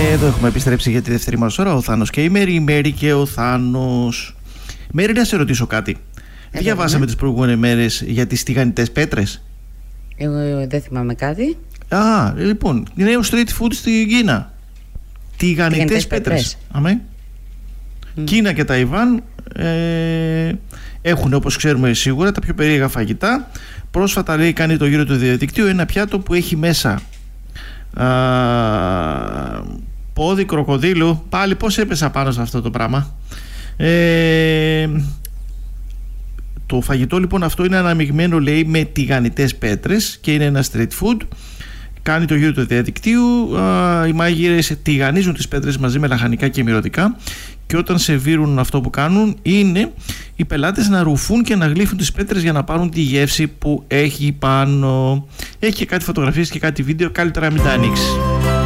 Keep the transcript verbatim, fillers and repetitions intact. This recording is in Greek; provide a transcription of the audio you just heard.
Εδώ έχουμε επιστρέψει για τη δεύτερη μας ώρα. Ο Θάνος και η Μέρη, η Μέρη και ο Θάνος. Μέρη, να σε ρωτήσω κάτι. Ε, Διαβάσαμε ναι. τις προηγούμενες μέρες για τις τηγανιτές πέτρες. Εγώ δεν θυμάμαι κάτι. Α, λοιπόν, νέο street food στην Κίνα. Τηγανιτές πέτρες. Αμέ. Mm. Κίνα και Ταϊβάν ε, έχουν, όπως ξέρουμε σίγουρα, τα πιο περίεργα φαγητά. Πρόσφατα, λέει, κάνει το γύρο του διαδικτύου ένα πιάτο που έχει μέσα α, πόδι κροκοδίλου. Πάλι πώς έπεσα πάνω σε αυτό το πράγμα. Ε, το φαγητό λοιπόν αυτό είναι αναμειγμένο, λέει, με τηγανιτές πέτρες και είναι ένα street food. Κάνει το γύρο του διαδικτύου. Α, οι μάγειρες τηγανίζουν τις πέτρες μαζί με λαχανικά και μυρωδικά, και όταν σερβίρουν, αυτό που κάνουν είναι οι πελάτες να ρουφούν και να γλύφουν τις πέτρες για να πάρουν τη γεύση που έχει πάνω. Έχει και κάτι φωτογραφίες και κάτι βίντεο. Καλύτερα μην τα ανοίξεις.